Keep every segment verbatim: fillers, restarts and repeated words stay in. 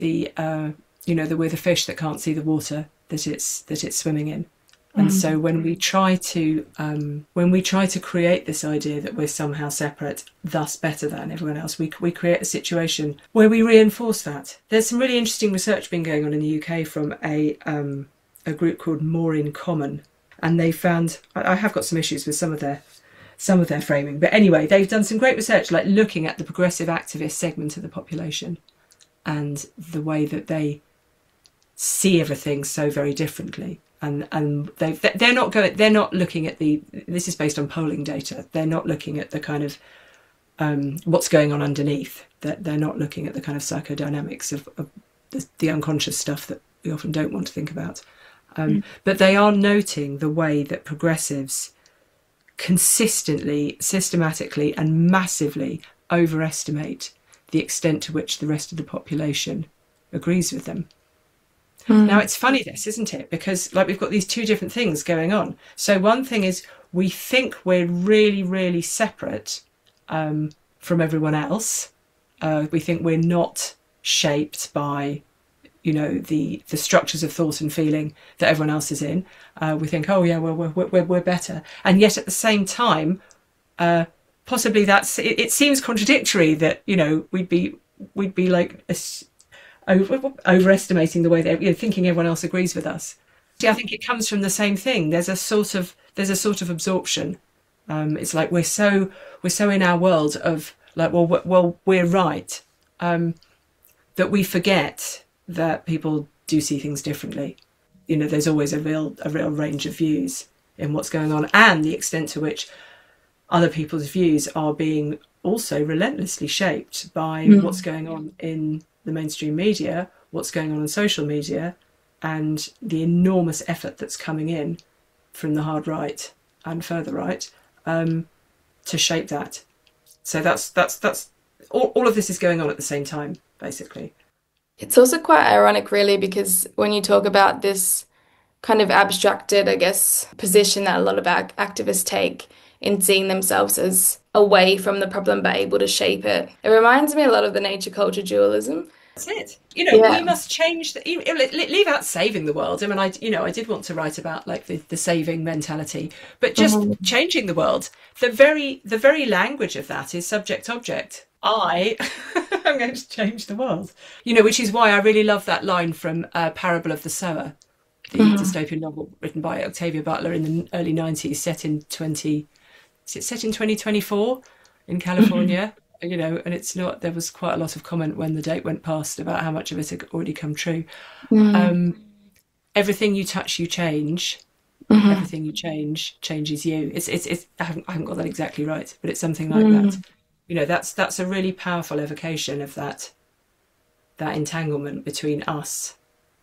the uh, you know, the we're the fish that can't see the water that it's that it's swimming in. And mm. so when we try to um, when we try to create this idea that we're somehow separate, thus better than everyone else, we we create a situation where we reinforce that. There's some really interesting research been going on in the U K from a um, a group called More in Common, and they found I, I have got some issues with some of their some of their framing, but anyway, they've done some great research, like looking at the progressive activist segment of the population and the way that they see everything so very differently. And and they they're not going they're not looking at the this is based on polling data. They're not looking at the kind of um, what's going on underneath. They're, they're not looking at the kind of psychodynamics of, of the, the unconscious stuff that we often don't want to think about. Um, mm. But they are noting the way that progressives consistently, systematically, and massively overestimate the extent to which the rest of the population agrees with them. Mm. Now, it's funny this, isn't it? Because like we've got these two different things going on. So one thing is we think we're really, really separate um, from everyone else. Uh, we think we're not shaped by, you know, the, the structures of thought and feeling that everyone else is in. Uh, we think, oh, yeah, well, we're, we're, we're better. And yet at the same time, uh, possibly that's, it, it seems contradictory that, you know, we'd be, we'd be like... A, Over, overestimating the way that, you know, thinking everyone else agrees with us. I think it comes from the same thing. There's a sort of there's a sort of absorption. Um, it's like we're so we're so in our world of like, well, well, we're right, um, that we forget that people do see things differently. You know, there's always a real a real range of views in what's going on, and the extent to which other people's views are being also relentlessly shaped by mm. what's going on in the mainstream media, what's going on on social media, and the enormous effort that's coming in from the hard right and further right um, to shape that. So that's that's that's all, all of this is going on at the same time, basically. It's also quite ironic, really, because when you talk about this kind of abstracted, I guess, position that a lot of ac- activists take in seeing themselves as away from the problem but able to shape it. It reminds me a lot of the nature culture dualism. That's it. You know, yeah. we must change, the, leave out saving the world. I mean, I, you know, I did want to write about like the, the saving mentality, but just mm-hmm. changing the world. The very, the very language of that is subject object. I am going to change the world. You know, which is why I really love that line from uh, Parable of the Sower, the mm-hmm. dystopian novel written by Octavia Butler in the early nineties, set in twenty. Is it set in twenty twenty-four in California? You know, and it's not, there was quite a lot of comment when the date went past about how much of it had already come true. Mm. Um, everything you touch, you change. Mm-hmm. Everything you change, changes you. It's, it's, it's, I haven't, I haven't got that exactly right, but it's something like mm. that. You know, that's, that's a really powerful evocation of that, that entanglement between us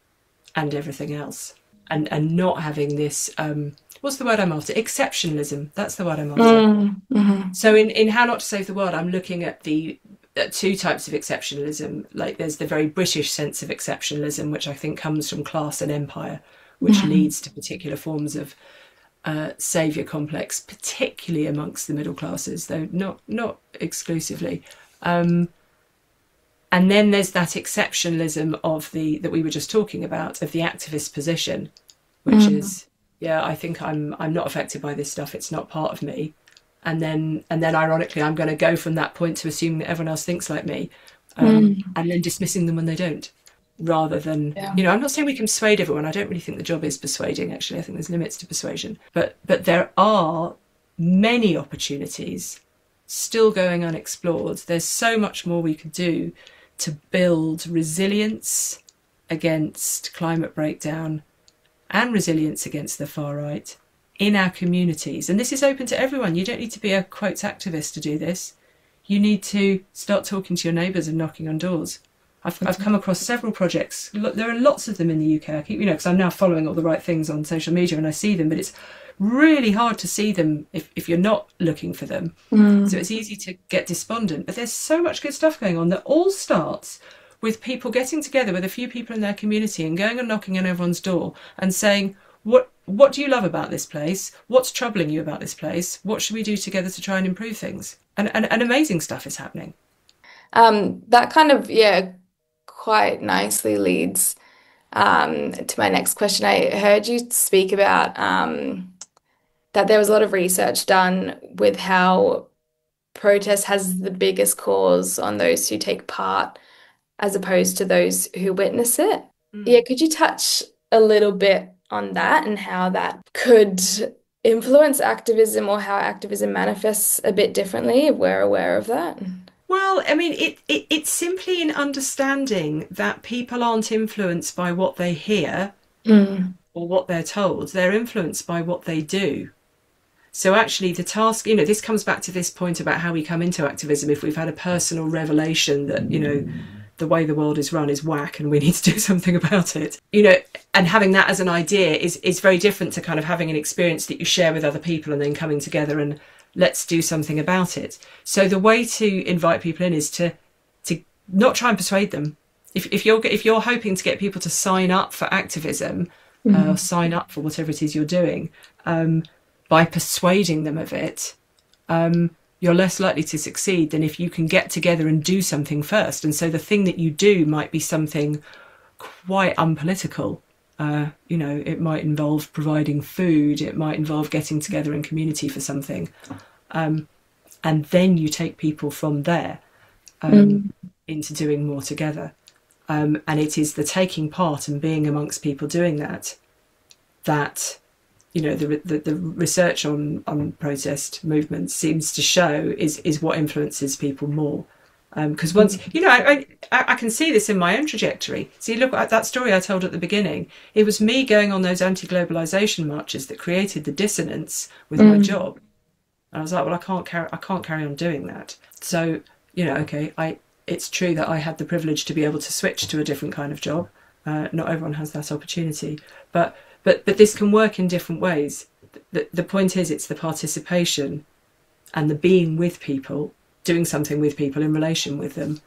and everything else. And, and not having this, um, what's the word I'm after? Exceptionalism. That's the word I'm after. Mm-hmm. So in, in How Not to Save the World, I'm looking at the at two types of exceptionalism. Like there's the very British sense of exceptionalism, which I think comes from class and empire, which mm-hmm. leads to particular forms of uh, saviour complex, particularly amongst the middle classes, though not not exclusively. Um, and then there's that exceptionalism of the that we were just talking about, of the activist position, which mm-hmm. is, yeah, I think I'm I'm not affected by this stuff. It's not part of me. And then and then ironically, I'm going to go from that point to assuming that everyone else thinks like me, um, mm. and then dismissing them when they don't, rather than, yeah. you know, I'm not saying we can persuade everyone. I don't really think the job is persuading, actually. I think there's limits to persuasion. But but there are many opportunities still going unexplored. There's so much more we could do to build resilience against climate breakdown and resilience against the far right in our communities. And this is open to everyone. You don't need to be a quotes activist to do this. You need to start talking to your neighbours and knocking on doors. I've, mm-hmm. I've come across several projects. Look, there are lots of them in the U K. I keep, you know, because I'm now following all the right things on social media and I see them, but it's really hard to see them if, if you're not looking for them. Mm. So it's easy to get despondent. But there's so much good stuff going on that all starts with people getting together with a few people in their community and going and knocking on everyone's door and saying, what what do you love about this place? What's troubling you about this place? What should we do together to try and improve things? And, and, and amazing stuff is happening. Um, that kind of, yeah, quite nicely leads um, to my next question. I heard you speak about um, that there was a lot of research done with how protest has the biggest cause on those who take part as opposed to those who witness it. Mm. Yeah, could you touch a little bit on that and how that could influence activism or how activism manifests a bit differently if we're aware of that? Well, I mean, it, it it's simply in understanding that people aren't influenced by what they hear mm. or what they're told. They're influenced by what they do. So actually the task, you know, this comes back to this point about how we come into activism. If we've had a personal revelation that, you know, the way the world is run is whack and we need to do something about it, you know, and having that as an idea is, is very different to kind of having an experience that you share with other people and then coming together and let's do something about it. So the way to invite people in is to to not try and persuade them. If if you're if you're hoping to get people to sign up for activism, mm-hmm. uh, or sign up for whatever it is you're doing, um, by persuading them of it, um, you're less likely to succeed than if you can get together and do something first. And so the thing that you do might be something quite unpolitical. Uh, you know, it might involve providing food. It might involve getting together in community for something. Um, and then you take people from there um, mm. into doing more together. Um, and it is the taking part and being amongst people doing that, that, you know, the the, the research on, on protest movements seems to show is, is what influences people more. Because um, once, you know, I, I I can see this in my own trajectory. See, look at that story I told at the beginning. It was me going on those anti-globalization marches that created the dissonance with mm. my job. And I was like, well, I can't carry, I can't carry on doing that. So, you know, okay, I it's true that I had the privilege to be able to switch to a different kind of job. Uh, not everyone has that opportunity, but but but this can work in different ways. The the point is, it's the participation and the being with people, doing something with people in relation with them,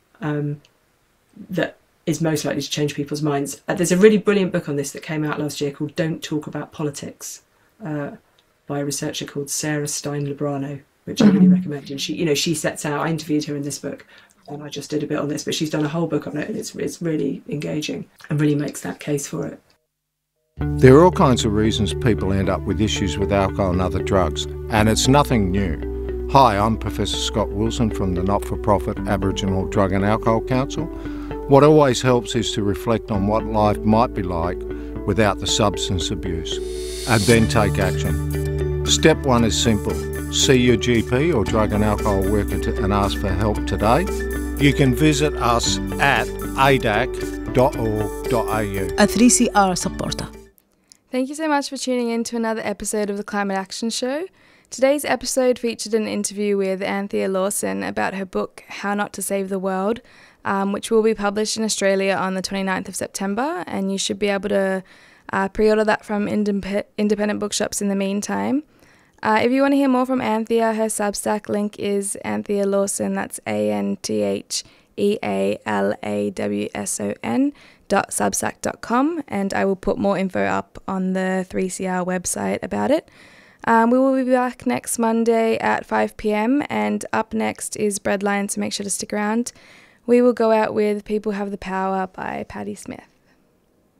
um, that is most likely to change people's minds. Uh, there's a really brilliant book on this that came out last year called Don't Talk About Politics, uh, by a researcher called Sarah Stein-Lebrano, which mm-hmm. I really recommend. And she, you know, she sets out, I interviewed her in this book and I just did a bit on this, but she's done a whole book on it and it's, it's really engaging and really makes that case for it. There are all kinds of reasons people end up with issues with alcohol and other drugs, and it's nothing new. Hi, I'm Professor Scott Wilson from the not-for-profit Aboriginal Drug and Alcohol Council. What always helps is to reflect on what life might be like without the substance abuse, and then take action. Step one is simple. See your G P or drug and alcohol worker to, and ask for help today. You can visit us at a d a c dot org dot a u. A three C R supporter. Thank you so much for tuning in to another episode of the Climate Action Show. Today's episode featured an interview with Anthea Lawson about her book, How Not to Save the World, um, which will be published in Australia on the twenty-ninth of September, and you should be able to uh, pre-order that from indep- independent bookshops in the meantime. Uh, if you want to hear more from Anthea, her Substack link is Anthea Lawson, that's A N T H E A L A W S O N dot substack dot com, and I will put more info up on the three C R website about it. Um, we will be back next Monday at five p.m, and up next is Breadline, so make sure to stick around. We will go out with People Have the Power by Patti Smith.